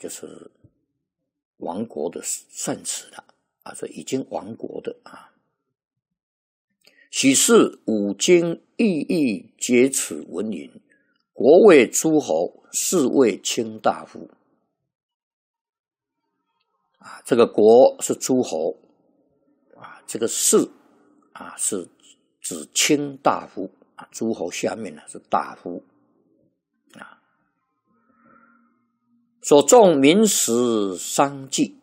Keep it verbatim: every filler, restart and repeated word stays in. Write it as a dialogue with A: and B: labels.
A: 就是亡国的善词了啊，这已经亡国的啊。许是五经意义皆此文云，国为诸侯，士为卿大夫。啊，这个国是诸侯啊，这个士啊是指卿大夫啊，诸侯下面呢是大夫啊。所重民时商计